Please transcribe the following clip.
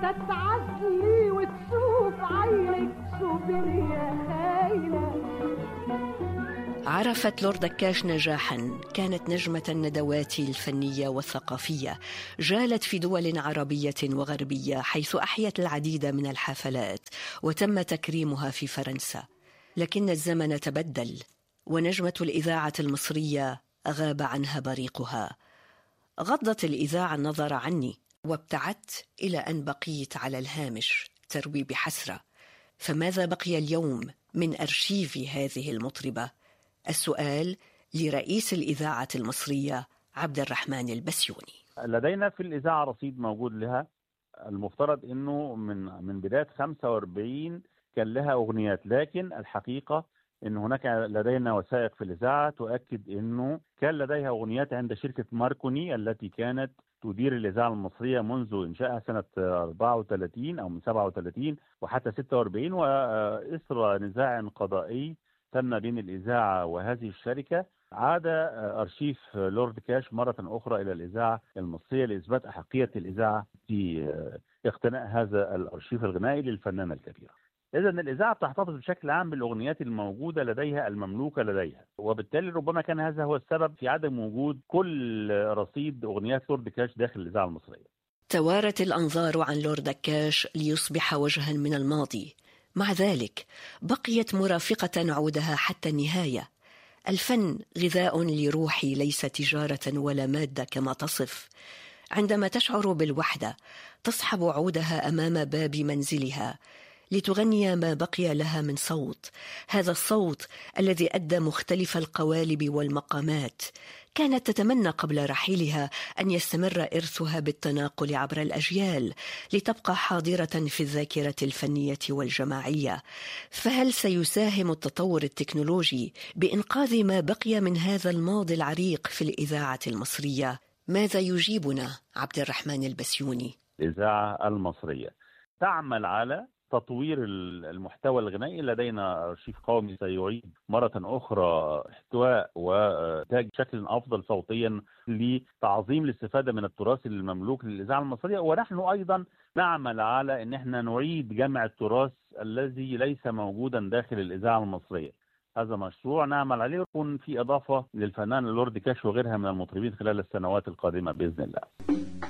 لا تعزلي وتشوف عينك شو بريا خاينة. عرفت لور دكاش نجاحاً، كانت نجمة الندوات الفنية والثقافية، جالت في دول عربية وغربية حيث أحيت العديد من الحفلات وتم تكريمها في فرنسا. لكن الزمن تبدل ونجمة الإذاعة المصرية غاب عنها بريقها. غضت الإذاعة النظر عني وابتعدت إلى أن بقيت على الهامش تروي بحسرة. فماذا بقي اليوم من أرشيف هذه المطربة؟ السؤال لرئيس الإذاعة المصرية عبد الرحمن البسيوني. لدينا في الإذاعة رصيد موجود لها. المفترض أنه من بداية 45 كان لها أغنيات، لكن الحقيقة أن هناك لدينا وثائق في الإذاعة تؤكد أنه كان لديها أغنيات عند شركة ماركوني التي كانت تدير الإذاعة المصرية منذ إنشائها سنة 34 أو من 37 وحتى 46، وإثر نزاع قضائي تم بين الإذاعة وهذه الشركة عاد أرشيف لورد كاش مرة أخرى إلى الإذاعة المصرية لإثبات أحقية الإذاعة في اقتناء هذا الأرشيف الغنائي للفنانة الكبيرة. إذن الإذاعة تحتفظ بشكل عام بالأغنيات الموجودة لديها المملوكة لديها، وبالتالي ربما كان هذا هو السبب في عدم وجود كل رصيد أغنيات لورد كاش داخل الإذاعة المصرية. توارت الأنظار عن لورد كاش ليصبح وجها من الماضي، مع ذلك بقيت مرافقة عودها حتى النهاية. الفن غذاء لروحي ليس تجارة ولا مادة كما تصف. عندما تشعر بالوحدة تصحب عودها أمام باب منزلها لتغني ما بقي لها من صوت، هذا الصوت الذي أدى مختلف القوالب والمقامات. كانت تتمنى قبل رحيلها أن يستمر إرثها بالتناقل عبر الأجيال لتبقى حاضرة في الذاكرة الفنية والجماعية. فهل سيساهم التطور التكنولوجي بإنقاذ ما بقي من هذا الماضي العريق في الإذاعة المصرية؟ ماذا يجيبنا عبد الرحمن البسيوني؟ الإذاعة المصرية تعمل على تطوير المحتوى الغنائي. لدينا أرشيف قومي سيعيد مرة أخرى احتواء وإنتاج بشكل أفضل صوتيا لتعظيم الاستفادة من التراث المملوك للإذاعة المصرية، ونحن أيضا نعمل على أن احنا نعيد جمع التراث الذي ليس موجودا داخل الإذاعة المصرية. هذا مشروع نعمل عليه ويكون في إضافة للفنان لورد كاش وغيرها من المطربين خلال السنوات القادمة بإذن الله.